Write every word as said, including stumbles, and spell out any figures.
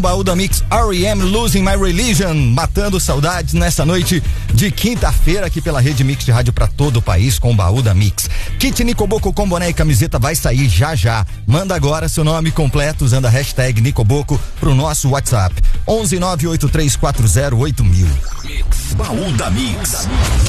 Baú da Mix, R E M Losing My Religion, matando saudades nessa noite de quinta-feira aqui pela Rede Mix de rádio para todo o país com o Baú da Mix. Kit Nicoboco com boné e camiseta vai sair já já. Manda agora seu nome completo usando a hashtag Nicoboco pro nosso WhatsApp onze nove oito três quatro zero oito mil. Baú da Mix.